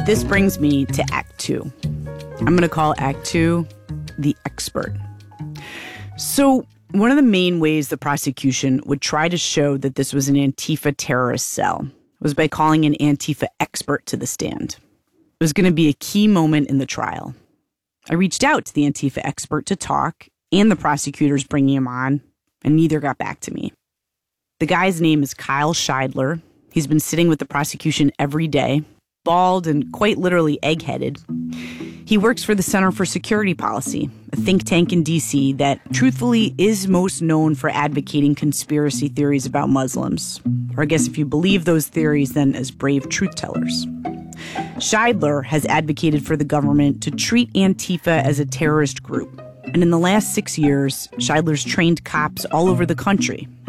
This brings me to Act 2. I'm going to call Act 2 the expert. So one of the main ways the prosecution would try to show that this was an Antifa terrorist cell was by calling an Antifa expert to the stand. It was going to be a key moment in the trial. I reached out to the Antifa expert to talk, and the prosecutors bringing him on, and neither got back to me. The guy's name is Kyle Scheidler. He's been sitting with the prosecution every day, bald and quite literally egg-headed. He works for the Center for Security Policy, a think tank in D.C. that truthfully is most known for advocating conspiracy theories about Muslims. Or I guess if you believe those theories, then as brave truth tellers. Scheidler has advocated for the government to treat Antifa as a terrorist group. And in the last 6 years, Scheidler's trained cops all over the country,